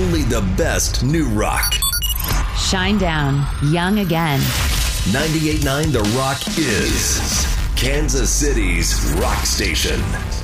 only the best new rock. Shine down, young again. 98.9 The Rock is Kansas City's rock station.